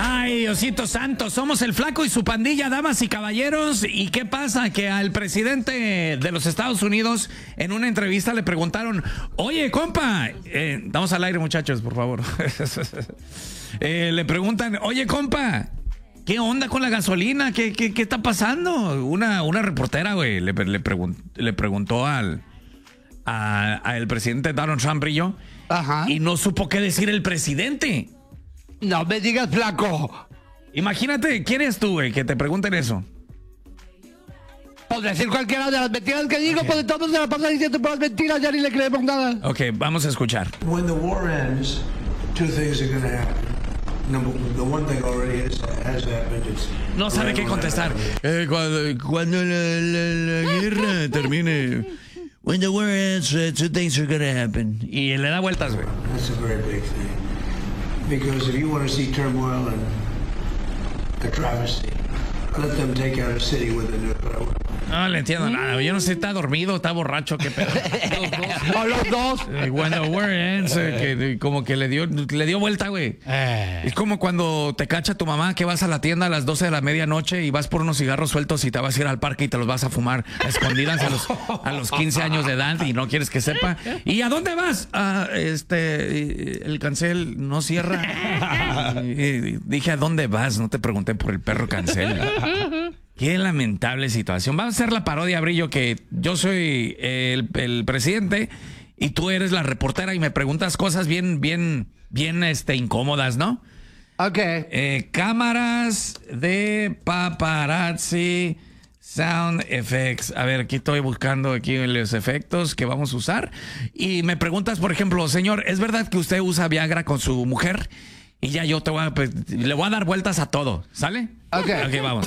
Ay, Diosito Santo, somos el Flaco y su pandilla, damas y caballeros. ¿Y qué pasa? Que al presidente de los Estados Unidos en una entrevista le preguntaron, oye, compa, vamos al aire, muchachos, por favor. Le preguntan, oye, compa, ¿qué onda con la gasolina? ¿Qué está pasando? Una reportera, güey, le preguntó al presidente Donald Trump, brillo, y no supo qué decir el presidente. No me digas, Flaco. Imagínate, ¿quién eres tú, güey, que te pregunten eso? Podría decir cualquiera de las mentiras que digo, pues todos se la pasan diciendo puras mentiras, ya ni le creemos nada. Ok, vamos a escuchar. When the war ends, two things are going to happen. The one thing already has happened. No sabe qué contestar. Cuando la guerra termine. When the war ends, two things are gonna happen. Y le da vueltas, güey. That's a very big thing. Because if you want to see turmoil and a travesty, let them take out a city with a nuclear weapon. No le entiendo nada. Yo no sé si está dormido, está borracho, qué pedo. O los dos. When the war ends, que como que le dio vuelta, güey. Es como cuando te cacha tu mamá que vas a la tienda a las 12 de la medianoche y vas por unos cigarros sueltos y te vas a ir al parque y te los vas a fumar a escondidas a los 15 años de edad y no quieres que sepa. ¿Y a dónde vas? El cancel no cierra. Dije, ¿a dónde vas? No te pregunté por el perro cancel. Qué lamentable situación. Vamos a hacer la parodia, Brillo, que yo soy el presidente y tú eres la reportera y me preguntas cosas bien incómodas, ¿no? Ok. Cámaras de paparazzi, sound effects. A ver, aquí estoy buscando los efectos que vamos a usar. Y me preguntas, por ejemplo, señor, ¿es verdad que usted usa Viagra con su mujer? Y ya yo le voy a dar vueltas a todo, ¿sale? Ok. Ok, vamos.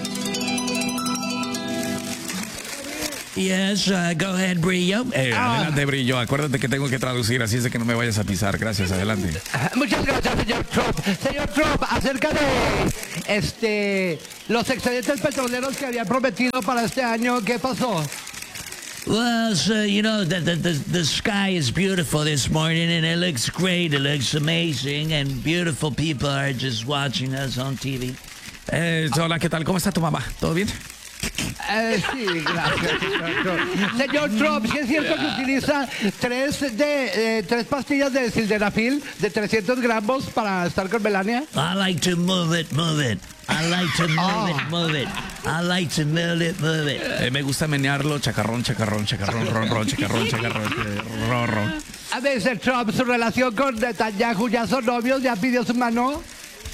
Yes, go ahead, Brillo. Adelante, Brillo. Acuérdate que tengo que traducir, así es de que no me vayas a pisar. Gracias, adelante. Muchas gracias, señor Trump. Señor Trump, acerca de los excedentes petroleros que habían prometido para este año, ¿qué pasó? Well, so, you know, the sky is beautiful this morning and it looks great. It looks amazing and beautiful people are just watching us on TV. Hola, ¿qué tal? ¿Cómo está tu mamá? ¿Todo bien? Sí, gracias, señor Trump. Señor Trump, ¿sí es cierto que utiliza tres pastillas de sildenafil de 300 gramos para estar con Melania? I like to move it. I like to move it. I like to move it. Me gusta menearlo, chacarrón, ron, chacarrón, ron. A ver, Trump, su relación con Netanyahu, ¿ya son novios? ¿Ya pidió su mano?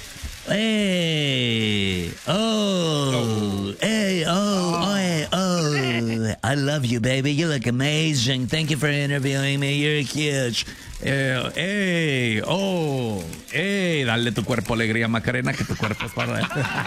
Hey, I love you, baby. You look amazing. Thank you for interviewing me. You're huge. Dale tu cuerpo alegría, Macarena, que tu cuerpo es para...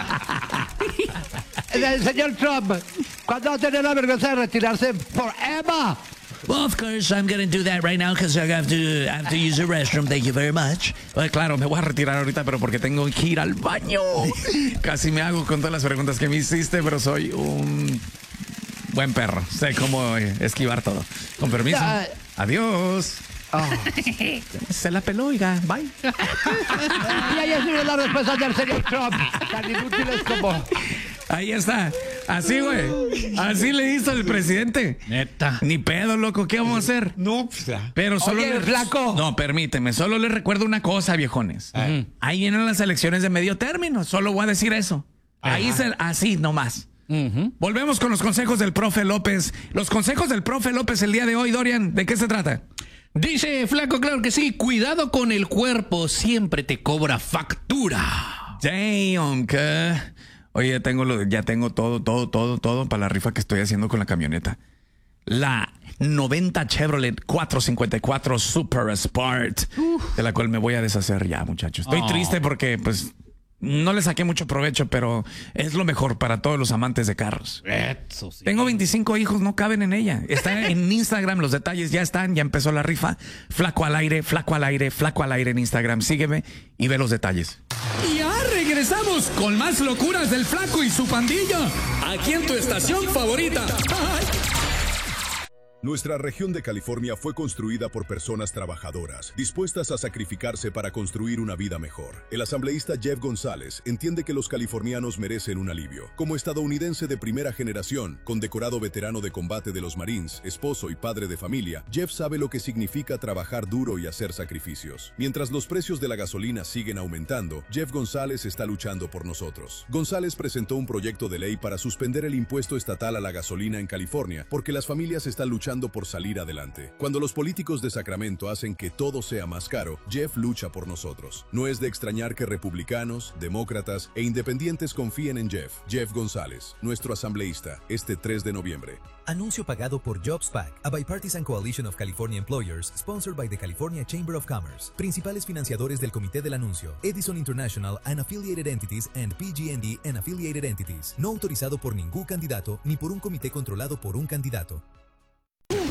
Señor Trump, ¿cuándo va a tener la vergüenza de retirarse forever? Well, of course, I'm going to do that right now because I have to use the restroom. Thank you very much. Claro, me voy a retirar ahorita, pero porque tengo que ir al baño. Casi me hago con todas las preguntas que me hiciste, pero soy un buen perro. Sé cómo esquivar todo. Con permiso. Adiós. Se la peló, oiga. Bye. Y ahí es la respuesta del señor Trump. Tan inútiles como... Ahí está. Así, güey. Así le hizo el presidente. Neta. Ni pedo, loco. ¿Qué vamos a hacer? No, pues ya. Pero solo Oye, Flaco. No, permíteme. Solo les recuerdo una cosa, viejones. Ahí vienen las elecciones de medio término. Solo voy a decir eso. Ahí así nomás. Volvemos con los consejos del profe López. Los consejos del profe López el día de hoy, Dorian. ¿De qué se trata? Dice Flaco, claro que sí. Cuidado con el cuerpo. Siempre te cobra factura. Damn, ¿qué? Oye, ya tengo todo para la rifa que estoy haciendo con la camioneta. La 90 Chevrolet 454 Super Sport, de la cual me voy a deshacer ya, muchachos. Estoy triste porque, pues, no le saqué mucho provecho, pero es lo mejor para todos los amantes de carros. Eso sí. Tengo 25 hijos, no caben en ella. Está en Instagram, los detalles ya están, ya empezó la rifa. Flaco al aire en Instagram. Sígueme y ve los detalles. Ya regresamos con más locuras del Flaco y su pandilla. Aquí en tu estación favorita. Nuestra región de California fue construida por personas trabajadoras, dispuestas a sacrificarse para construir una vida mejor. El asambleísta Jeff González entiende que los californianos merecen un alivio. Como estadounidense de primera generación, condecorado veterano de combate de los Marines, esposo y padre de familia, Jeff sabe lo que significa trabajar duro y hacer sacrificios. Mientras los precios de la gasolina siguen aumentando, Jeff González está luchando por nosotros. González presentó un proyecto de ley para suspender el impuesto estatal a la gasolina en California, porque las familias están luchando por salir adelante. Cuando los políticos de Sacramento hacen que todo sea más caro, Jeff lucha por nosotros. No es de extrañar que republicanos, demócratas e independientes confíen en Jeff. Jeff González, nuestro asambleísta, este 3 de noviembre. Anuncio pagado por JobsPAC, a bipartisan coalition of California employers, sponsored by the California Chamber of Commerce. Principales financiadores del comité del anuncio: Edison International and Affiliated Entities and PG&E and Affiliated Entities. No autorizado por ningún candidato ni por un comité controlado por un candidato.